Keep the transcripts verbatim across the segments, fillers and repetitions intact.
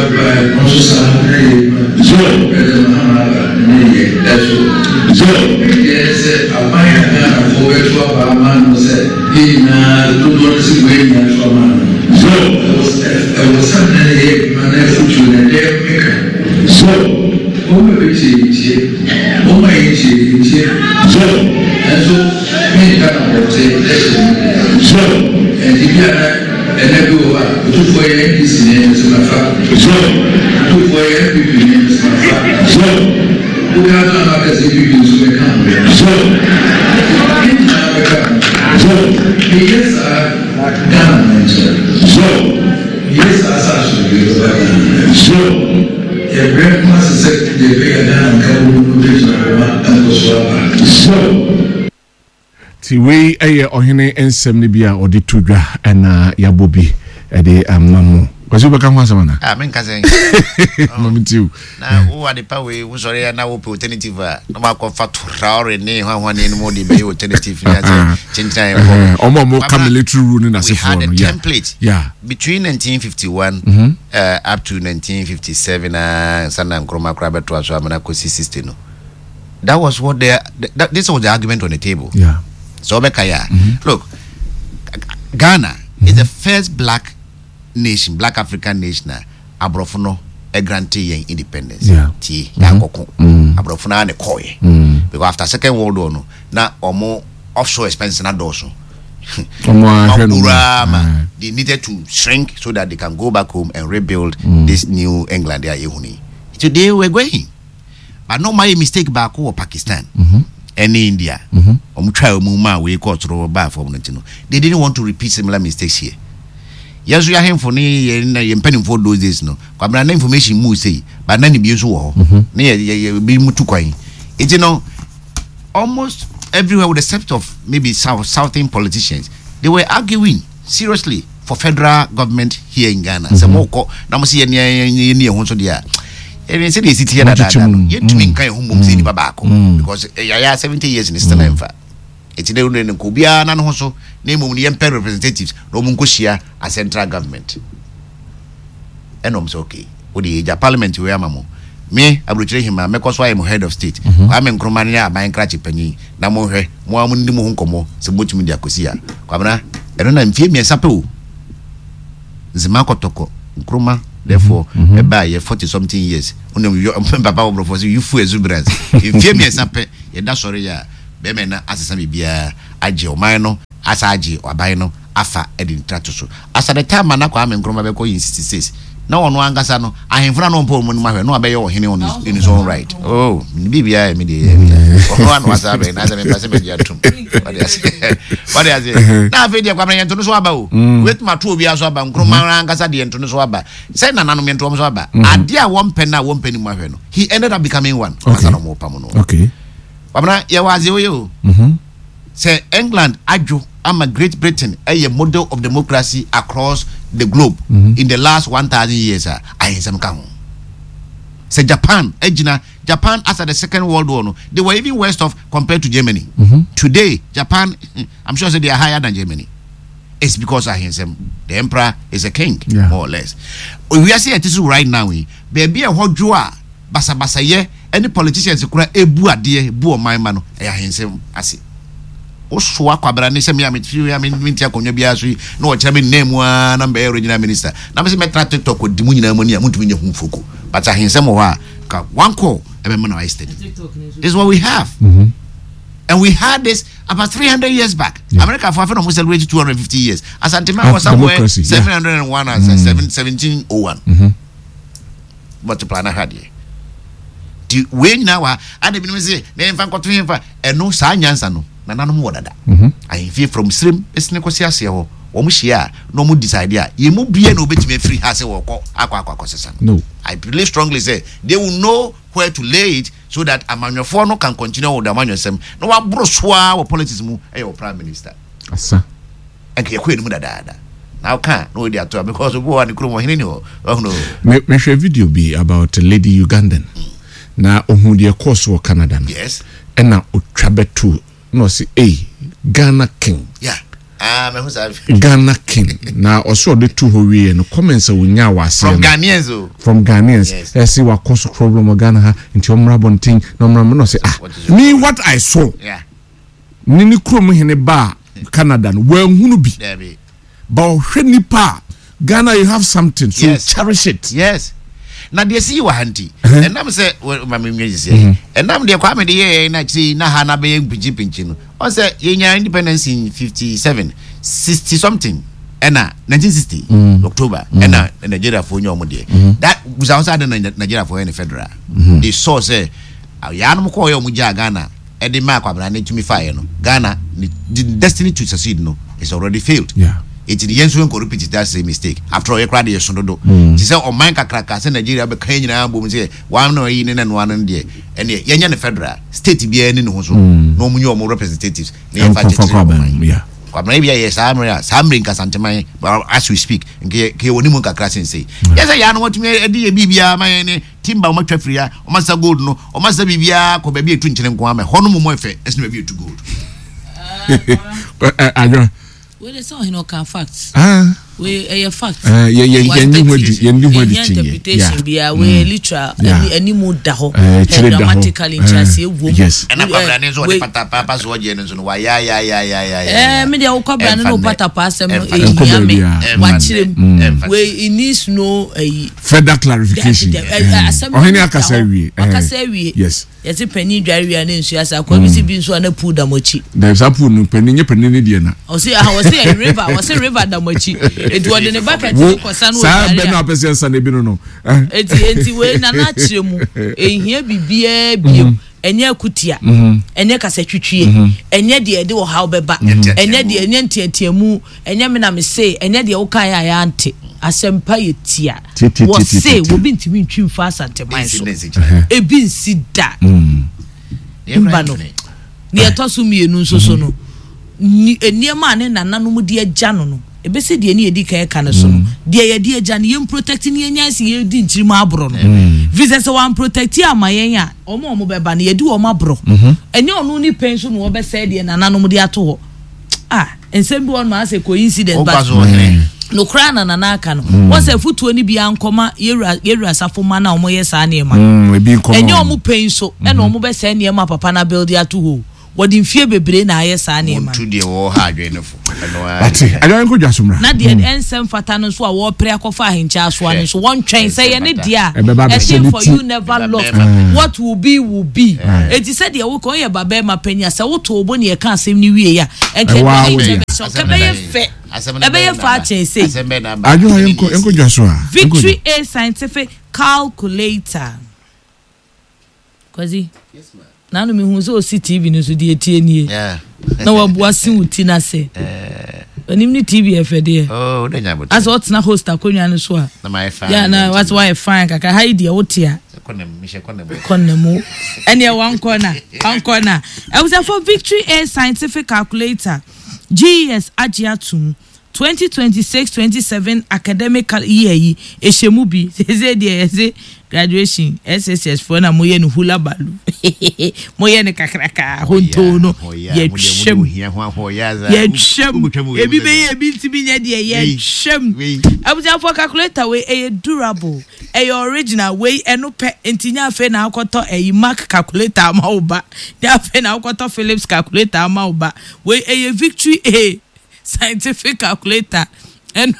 also some so that's so yes I buy a forward to a man said he na do not see where you are man so I was suddenly man future and there so over which is oh my so and so me can of say so and if you are and everyone to for his name is my father so to for every name is my father so who can not as if you use the camera so so yes I government so yes I so a great master said the bigger than come so ti we eye ohene ensem ne bia odi tudwa na yabobi e de amamu kwaso beka ho asema na ah men ka sen mami tiu na wo ade pa we wo sori na wo alternative a na ma ko fa traore ne ho ho ne mo de be alternative ya chintan ko omo mo ka military rule na se for no yeah template yeah between nineteen fifty-one mm-hmm. uh, up to nineteen fifty-seven uh, sana nkroma kraba to aso amana ko sixty no that was what they that, this was the argument on the table yeah. So Bekaya, mm-hmm. look, Ghana mm-hmm. is the first black nation, black African nation, Abrofono, a grantee independence. Yeah. T. Yakoko. Abrofona and a koi. Because after Second World War, no, now or more offshore expenses na doso. They needed to shrink so that they can go back home and rebuild mm. this new England. They are today we're going, but not my mistake back or Pakistan. Mm-hmm. And India, um, try muma we caught through bar for Monetino. They didn't want to repeat similar mistakes here. Yes, we are him for me and penning for those days, no. But my information move say, but none of you near be mutuquine. It's you know almost everywhere with the except of maybe South Southern politicians, they were arguing seriously for federal government here in Ghana. Some more now see any near one so dear. And they say they sit here that yet to me kind of home in Babako because I have seventy years in this time. It's the only Kubia and also name of the emperor representatives, Romunkoshia, a central government. And I'm so okay. With the age of parliament, where Mamo. Me, I will tell him, I'm because I'm head of state. I'm in Cromania, buying cratchy penny, Namohe, Moamundi Mohunkomo, so much media Cosia. Quabana, I don't know, and fear me a sapo. Zimako Toko, Kroma. Therefore, mm-hmm. a buy forty something years. Only you Papa propose you full exuberance. If you me a sample, you that's sorry, ya. Bemena as a sami beer, Aji or Mino, as Aji or Bino, Afa Edin Tratuso. As at the time, Manako, I'm in Gromabeko in sixty-six. No one wants Gasano. I am from Pom, no obey or him on in his own right. Oh, B B I immediately. One was a very nice what is it? Now, video coming into the Swaba. With my two years of Gromara and Gasadi and Tuniswaba. Send an anonymous to Swaba. I dear one penna, one penny more. He ended up becoming one. Okay. Pamana, ya was you. Say England, Aju, I'm a Great Britain, a model of democracy across the globe mm-hmm. in the last one thousand years. I am come. Say Japan, Ejina, Japan after the Second World War, they were even worse off compared to Germany. Mm-hmm. Today, Japan, I'm sure they are higher than Germany. It's because I hear them. The emperor is a king, yeah. more or less. We are seeing this right now. Baby, a hot joa, basa basa ye. Any politicians who a bu adie, bu my mano. I hear them. I see. Oswa kwabra ne se me ametu ya me mintia konwa bia so no o kire me name wa na be original minister na me se metra TikTok odi mu nyina mu ne amutu nya humfoko but ahensem ho a ka one call e be na I study. This is what we have. Mm-hmm. And we had this about three hundred years back. Yeah. America for almost celebrated two hundred fifty years. Asantema was somewhere seven hundred one yeah. and mm-hmm. seventeen oh one. Mhm. Multiply na had ye. Di we nyina wa ade bi no say na emfa nkoto emfa eno sa nyansa no na nanom wodada. Mhm. I feel from Srim esne kosi ase ho. Wo mu hia no mu decide a ye mu bie na obetime free house wo ko akwa akwa kosesa. No. I believe strongly say they will know where to lay it so that Amanyofo no can continue with the Amanyosem. No wa broswa wo politics mu e your prime minister. Asa. Enke ye kwenu mu dada. Now can no dey ato because we want to hini ni ho. Oh no. Me me share video be about a lady Ugandan. Mm. Na ohun de course wo Canada. Yes. And na otwabetu no say eh Ghana king. Yeah. Ah, me who say Ghana king. Now also the two who we no comments wonya wase. From Ghanaians. From Ghanaians. Yes. I see what cause problem Ghana ha into omra bonting no omra no say ah. Me what I saw. Yeah. Nini krom hene ba Canada no we hunu bi. There be. But hwe nipa Ghana you have something so yes. cherish it. Yes. Na de see wa hanti. And am say ma me nwe say. And am de kwa me de ye na chi na ha na be pinchi pinchi no. On say yenya independence in fifty-seven, sixty something. Ena nineteen sixty mm. October. Mm. Ena Nigeria for nyo mo de. That was outside Nigeria for any federal. Mm-hmm. They saw say ya no ko yo mu ja Ghana. E de ma kwa bra na tumi fire no. Ghana the destiny to succeed no is already failed. Yeah. It is yen so ko repeat that same mistake after all you cry dey so do ti say o man kakraka say Nigeria be kan nyina bom say one no yi ne na no an dey ene yenya ne federal state bia ni ne ho so no mu nyo mo representatives ne fa tete yeah kwa na bia yes amra samre nka santeman as we speak nke ke woni mu kakra sen say yes ya no watumi e dey bibia man ne timba o matwa free ya o masa gold no o masa bibia ko ba bia etu nkyene nko ama ho no mo mo efe esno ba bia etu gold ah we dey say no can facts ah we a fact ah ye ye ye ni hodi ye ni hodi chi interpretation bia we literal any mo da ho dramatically chase ewu yes na kwabra ne so de pata papa so je ne so no wa ya ya ya ya ya eh me dey kwabra ne no pata papa sem ehia me wa chire we it needs no further clarification ohini akasa wi akasa wi yes yesi pani dware ne nsu asa kwa bisi bi nsu na pu da mochi there is a pu no pani nye pani ne die na o say ah o say river o say river da mochi it was in the bucket ko san wo sa be na person san e bi no no enti enti we na na chire mu ehia bibia biem enye akutia enye kasatwitwie enye de de wo haw beba enye de enye ntiatiamu enye me na me say enye de wo kan ya ya ante asempa yetia wo say wo bi ntimi ntwi mfa asante man so e bi nsi da mba no ne etoso mienu nso so no eniema ne nananom de agya no no ebe se de ne edi kan ka ne so no de ye de agya ne yem protecting ye nyansi ye di ntirima abro no visa se wan protect amayen a omo omo beba ne ye di omo abro enye onu ni pen so no obe se de nananom de ato ho ah ensem bi won ma say coincidence but no kra na na aka no won say futuo ni bia nkoma yewura yewura safoma na omo ye sa na ema enye omo pen so e na omo be se na ema papa na build ato ho wodi mfie bebre na aye sa na ema to de wo ha adwenefo ati adwan ko dwasomra na de ensem fata no so a wo pre akofa ahencha so ane so won twen say ye ne dia e for you never lost what will be will be eti say de wo ko ye baba ma panya say wo to obo ne ye kan asem ni wie ya enke be so ke be ye fe e be ye fa chen say adwan enko enko dwaso a Victory A Scientific Calculator kwazi yes ma'am na no me hu so si T V no so de etie nie yeah na wabua sin uti na se eh onim ni T V F de oh de nya but as what na host akonwa no so a na my fan yeah na what's why fine kaka hide ya wotia konem mi she konem konemu ene one corner one corner I was for Victory A Scientific Calculator G E S Agiatum twenty twenty-six twenty-seven academic year yi ehemu bi say dey say graduation S S S for na moye no hula balu moye ne kakraka honto no ye twem ye twem ebi be ye bi tibi nya dey ye twem abuja for calculator we e durable e original we eno pe entinya afa na akoto e Mac calculator ama oba ya afa na akoto Philips calculator ama oba we e Victory A Scientific Calculator and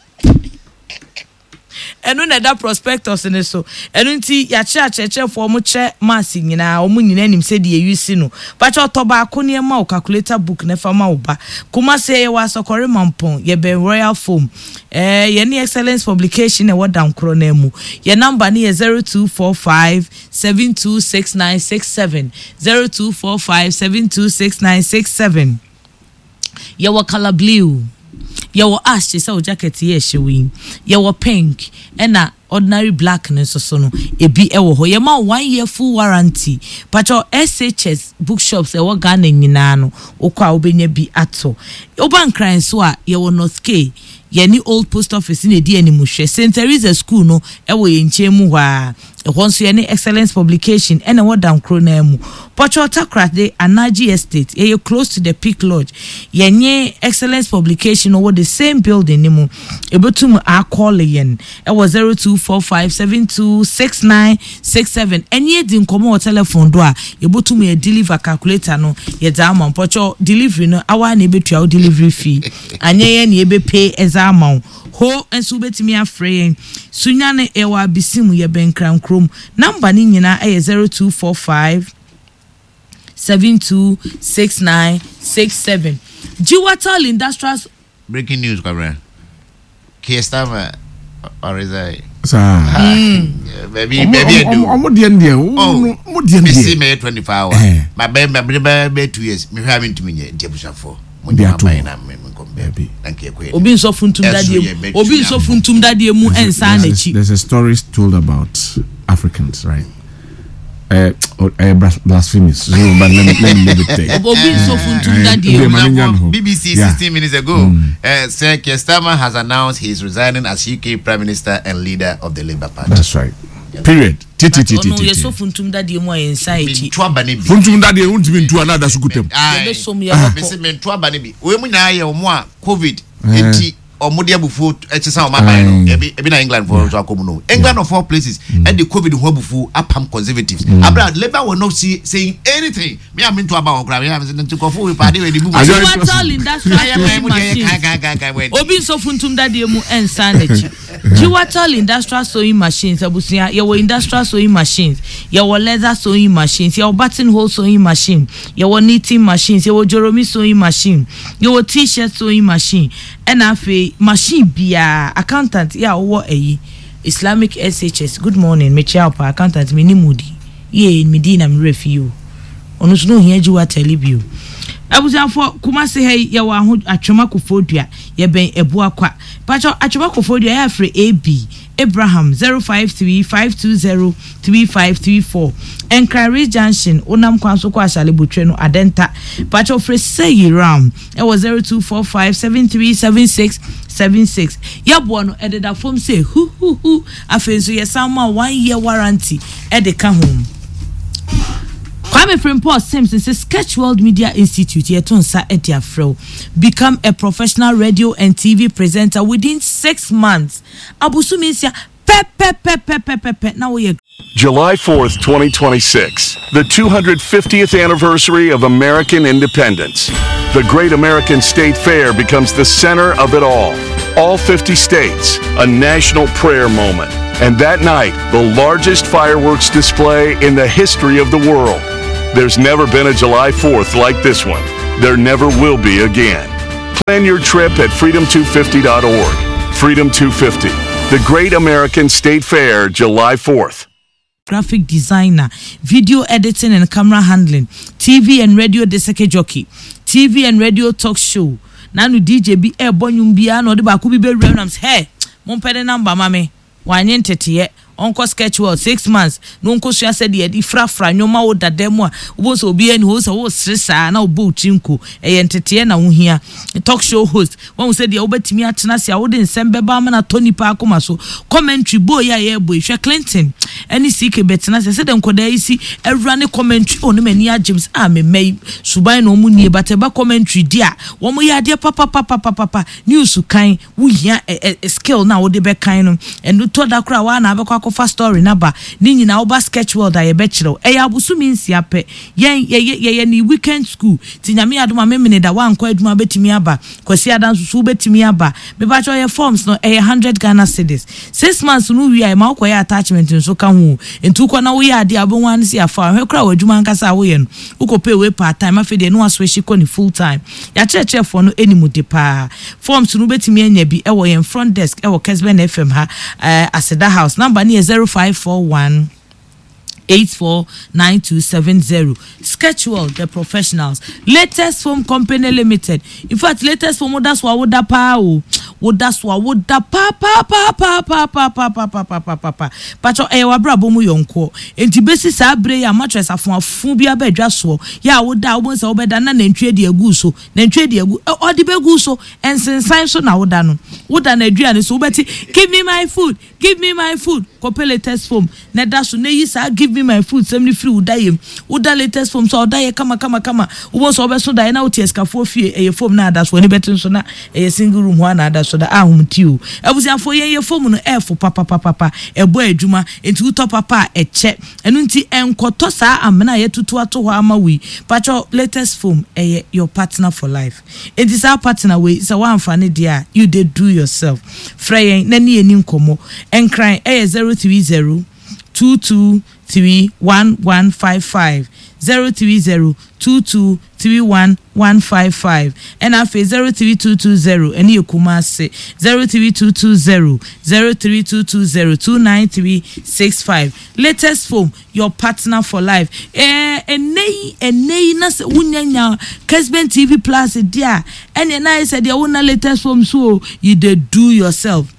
eno na da prospectus ne so eno nti ya cha cha cha for mo che mass nyina o mo nyina nim se de use no pa cha otoba akone ma o calculator book ne fa ma oba kuma se wa sokore mampon ye be Royal Foam eh ye ni excellence publication e wodan kro na mu ye number ni zero two four five seven two six nine six seven zero two four five seven two six nine six seven your color blue your ash is our jacket ye showing your pink and na ordinary blackness so no ebi ewo ho ye ma one year full warranty pacho S H S bookshops e wo Ghana nyina no okwa obenya bi ato oban kran so a ye wo North K ye ni old post office na di animu hwe Saint Teresa school no e wo ye nche mu hwa once any excellence publication and what down Cronemu. Pochota Krate Anaji Estate, ye close to the Peak Lodge. Yenye excellence publication over the same building nimu. Ebotum a call yen. It was zero two four five seven two six nine six seven. And ye din komo telephone doa. Ebotum ye deliver calculator no. Ye zaman pocho delivery no. Awa nebe tu delivery fee. Anye yen yebe pay ezamount. Ho and subetimi afrayin. Sunyane ewa bisimu ye ben kram krom. Number ni nyina e zero two four five seven two six nine six seven. Jiwatal Industrials. Breaking news, Cabra. Kiestama or is I? Sir. Maybe maybe I do. I'm not the India. Oh, what the India? See me twenty-four hours. My baby, my baby, two years. Me having to me Jebusha for. They are two. Thank you. Obi so funtum dadie. Obi so funtum dadie mu ensa na chi. There's a story told about Africans, right? Uh, uh, blasphemous. So, but let me, let me leave it there. Obi so funtum dadie. B B C yeah. sixteen minutes ago, mm. uh, Sir Keir Starmer has announced he is resigning as U K Prime Minister and leader of the Labour Party. That's right. Yeah. Period. T T T T. No, you so funtum dadie mu ensa chi. Funtum dadie won't be into another sukutem. I so me me ntwa banibi. We mu na ye omo a COVID enti omodia bufu etisa o mama no ebi ebi na England for so akomu no England of all places and the COVID ho bufu apam conservatives abroad Labour will not see saying anything. Me am into about okra me am say ntikofo we party we di bu Jiwatal Industrial machine obi so funtum dadie mu ensa na chi. Jiwatal Industrial sewing machines abusia ye wo industrial sewing machines ye wo leather sewing machines ye wo buttonhole sewing machine ye wo knitting machines ye wo joromi sewing machine ye wo t-shirt sewing machine and afi machine bia accountant ya wo eyi Islamic S H S. Good morning me chia pa accountant me ni mudi ye medina me refi onu so no hia Jiwatal bio abuja for Kumasi hey ye wa ho atwoma kofodua ye ben ebu akwa pacho atwoma kofodua ya free A B Abraham zero five three five two zero three five three four Enquiry Junction onam kwanso kwa ashale botwe no adenta pacho free say ram e was zero two four five seven three seven six seven six yabo no ededa form say hu hu hu afenso ye sama one year warranty edeka home. Kwame Frimpong Simpson says Sketch World Media Institute yetonsa ediafro become a professional radio and T V presenter within six months. Abusuminsia pe pe pe pe pe pe pe now we July fourth, twenty twenty-six, the two hundred fiftieth anniversary of American independence. The Great American State Fair becomes the center of it all. All fifty states, a national prayer moment. And that night, the largest fireworks display in the history of the world. There's never been a July fourth like this one. There never will be again. Plan your trip at freedom two fifty dot org. Freedom two fifty, the Great American State Fair, July fourth. Graphic designer, video editing and camera handling, T V and radio deseke jockey, T V and radio talk show. Nanu D J B e bonyum bia no de ba ku bi be rams. Hey, mon pede number mame. Wanye ntete onko Sketch World six months no nko so ase de di frafra nyoma wo dademu a wo so obi ani ho so wo sresa na obo chinko e ntete na wo hia talk show host won say de obetimi atena se a wo de nsem beba ma na Tony pa akoma so commentary boy ya ye boy hwe Clinton any C K betena se se de nkoda isi ewura ne commentary onu mani a James a me mai suban no mu nie bateba commentary dia wo mo ya de papa papa papa news kan wo hia skill na wo de be kan no enu to da kra wa na abekwa for story naba ni nyina oba Sketch World aye bechiro e ya busumi nsia pe yen ye ye ni weekend school ti nyame adoma memene da wan kwa aduma betimi aba kwasi adanso so betimi aba me ba cho ye forms no e one hundred Ghana cedis six months no wi ai ma kwa ye attachment nso ka hu entu kwa na wo ye ade abo wan si afa hwe kra waduma nkasa wo ye no ukope we part time afede no aso shi ko ni full time ya cheche for no enimu de pa forms no betimi anya bi e wo ye front desk e wo Kesben F M ha uh, Aseda House number ni zero five four one eight four nine two seven zero. Sketchwell, the professionals. Latest Foam Company Limited. In fact, latest foam that's what would da pa o. Would that's what would da pa pa pa pa pa pa pa pa pa pa pa pa pa. But eh wa bra bomu yonko. Enti besi sa abre ya mattress afun afun bi abedwa so. Ya would da won sa obeda na nantwie de agu so. Nantwie de agu o de begu so ensensan so na woda no. Woda na aduane so obeti give me my food. Give me my food. Kope latest foam. Na da so na yi sa give me my food. Semni free woda yem. Woda latest foam so oda ye kama kama kama. Wo so obeso da na uti eskafo fie eye foam na da so ni betin so na eye single room ho na da so da ahum ti o. Abusiafo ye ye foam no efo papa papa papa ebo adwuma enti uto papa eche. Enu nti enkoto sa amena ye tutu ato ho ama wi. Pacho latest foam eye your partner for life. It is our partner way so one fane dia you dey do yourself. Frey na ni eni nkomo enkran eye zero three zero two two three one one five five zero three zero two two three one one five five and afa zero three two two zero eni ekuma se zero three two two zero zero three two two zero two nine three six five. Latest foam your partner for life. Eh enei enei na se unyanya Kesben T V Plus dia ene na said dia wona latest foam so you dey do yourself.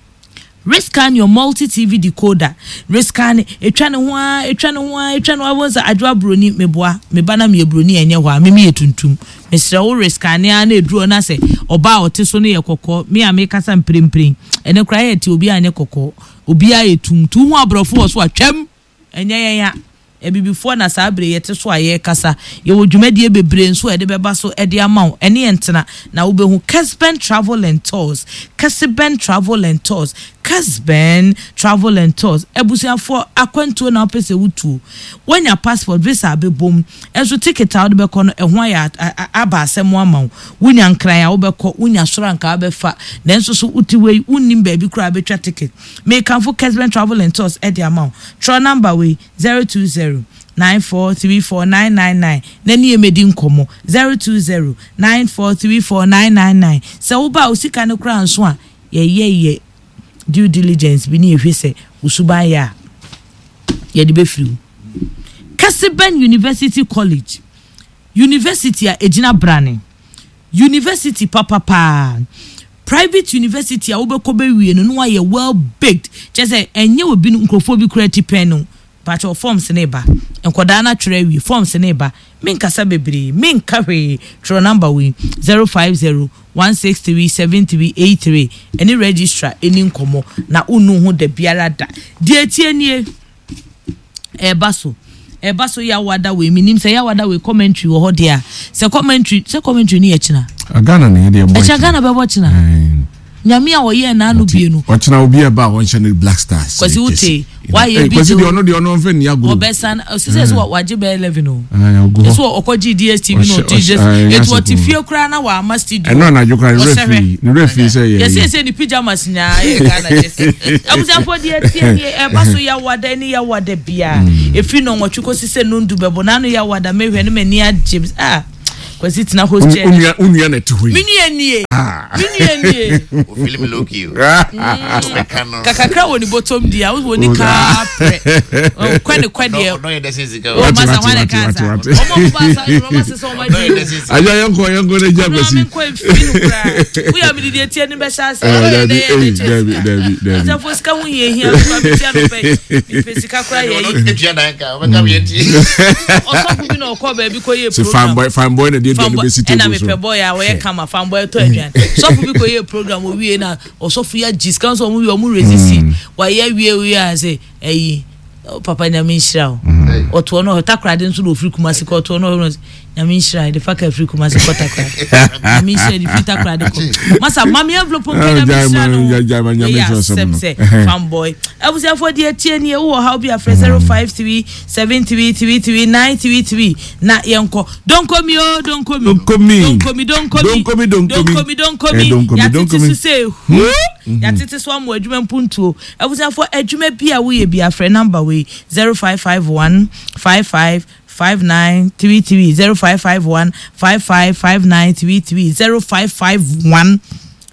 Riscan your multi T V decoder. Riscan etwa ne ho a etwa ne ho a etwa ne ho a adwa broni meboa me bana me broni enye ho a me me etuntum mesre wo Riscan ya na eduro na se oba ote so ne ye kokko me a me kasa mprempren ene kra ye ti obi anye kokko obi a etuntum ho abrofo so atwam enye yen ya ebi before na sabre yete so aye kasa ye wo dwumadie bebre nso e de beba so e de amaw ene entena na wo behu Kesben Travel and Tours. Kesben Travel and Tours. Kesben Travel and Tours. Ebusiafo akwantuo na opese wutu when your passport visa be bom enso ticket out be kono e ho ya aba asem amaw wunya nkran ya wo be ko wunya soranka be fa na enso so utiwe unnim ba bi kura betwa ticket me kan for Kesben Travel and Tours e de amaw tro number we zero two zero nine four three four nine nine nine nani emedi nkomo zero two zero nine four three four nine nine nine se wo ba osika ne kura nso a ye ye ye due diligence bi ni ehwese usuban ya ye de be free. Kesben University College University a ejina brane University papa pa private university a wo be ko be wie no no ye well baked just say enye obi nkrofo bi kura ti pen no pacho forms neba enkoda na twere wi forms neba min kasa bebre min kahwe tro number we zero five zero one six three seven three eight three any registrar any nkomo na unu hu de biara da de tienie e baso e baso ya wada we minim se ya wada we commentary wo ho dia se commentary se commentary ni echina Ghana ne de boy e Ghana be bochina nyame a woye na anu bienu ochina obi e ba won channel Black Stars kwasi uti why you be kwasi de ono de ono mfe ni agro obesan sese so waje be eleven o so okoji D S T V no tjs it what if you kra na wa ma studio eno na jokra referee ni referee say yes yes ni pyjamas nya e Ghana yes abuza for de tie e ba so ya wada ni ya wada bia efi no nwatwuko sese no ndu bebo na no ya wada mehwe no mani a James ah kwasi tina host chair unya unya na ti hoyi mini enie mini enie o film look you kakakra woni bottom dia woni ka pre o kwene kwene no no dey say go o masa wane kansa o mo basa o masa so ma di aja yanko yanko ne jabasi no ko finu kra we am di tie ni be sha se David David David za fo ska won ye hia so bi tia no pe pe sika kra ye e tia dan ka o ka bi ti o so ku bi no ko ba bi ko ye program fanboy fanboy na dey dey be city na me pe boy a we kama fanboy to aduan so ku bi ko ye program o wie na o so fu ya jis kan so mu wi o mu resist wa ye wie wie a say eyi papa na me nshira o to no takra de nso no ofiri kumasi ko to no na me nshira de faka ofiri kumasi ko takra na me nshira de fita takra de ko masa mami envelope ko na me nshira no ya semse fanboy abusia for de tie ne wo how be a zero five three seven three three three nine three three na yenko don komi o don komi don komi don komi don komi don komi don komi ya titi say ya titi so am adwuma mpuntuo abusia for adwuma bia wo ye bia frɛ number we zero five five one five five five nine three three zero five five one five five five nine three three zero five five one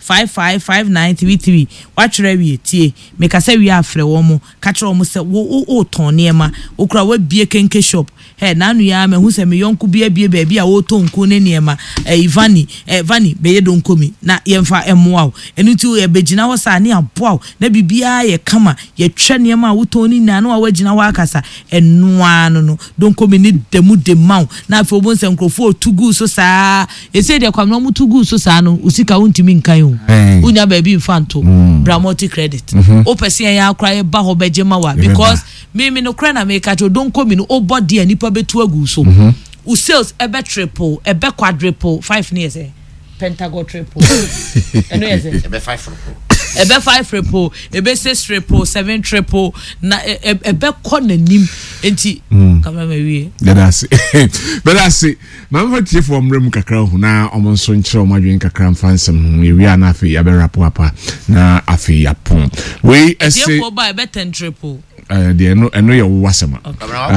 five five five nine three three watchre wie tie me ka say wie afre wo mo ka kire wo mo say wo o ton niema okura wa bie kenke shop he na anu ya me hu say me yonku bie bie ba bia wo ton ko ne niema eh Ivani eh Vani be ye don komi na ye mfa emoa enu ti ye begina wo sa ne aboa na bibia ye kama ye twa niema wo ton ni na na wa gina wa akasa enoa no no don komi ni demu de maw na afo bo nsem krofo tugu so saa e say de kwamno mu tugu so saa no usika wontimi nkan o unya ba bi mfanto Bramoti credit o pese ya akra ye ba ho begema wa because me me no kra na me ka to don komi no o body anipa betu agu so u sales ebe triple ebe quadruple five years eh pentagon triple eno yes ebe five triple ebe five triple ebe six triple seven triple na ebe ko nanim enti kama mawie that's but that's it man for tie for mrem kakra hu na omo nso nkyere omo adwen kakra mfansem we wi na afi ya be rapo apa na afi ya pon we ese for by ebe ten triple uh, the eno eno ye wasema